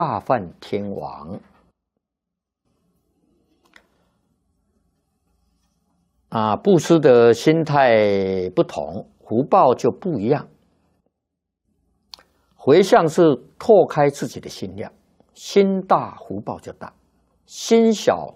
大梵天王布施的心态不同，福报就不一样。回向是拓开自己的心量，心大福报就大，心小